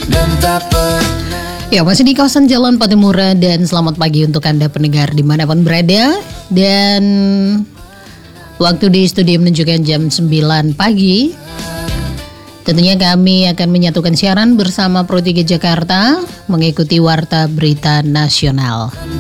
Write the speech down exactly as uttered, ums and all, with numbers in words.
dan tak pernah. Ya, masih di kawasan Jalan Patimura dan selamat pagi untuk Anda pendengar dimanapun berada. Dan waktu di studio menunjukkan jam sembilan pagi. Tentunya kami akan menyatukan siaran bersama Pro tiga Jakarta mengikuti Warta Berita Nasional.